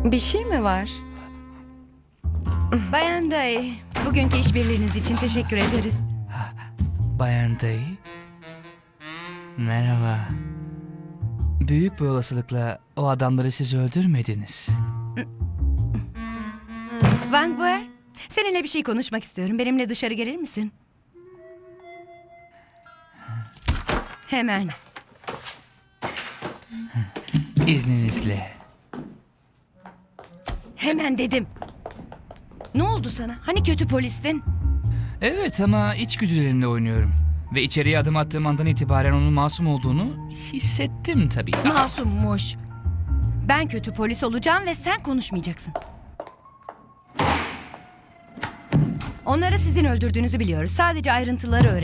Bir şey mi var? Bayan Day, bugünkü işbirliğiniz için teşekkür ederiz. Bayan Day. Merhaba. Büyük bir olasılıkla o adamları siz öldürmediniz. Van Boer, seninle bir şey konuşmak istiyorum. Benimle dışarı gelir misin? Hemen. İzninizle. Hemen dedim. Ne oldu sana? Hani kötü polistin? Evet ama içgüdülerimle oynuyorum. Ve içeriye adım attığım andan itibaren onun masum olduğunu hissettim tabii. Masummuş. Ben kötü polis olacağım ve sen konuşmayacaksın. Onları sizin öldürdüğünüzü biliyoruz. Sadece ayrıntıları öğren.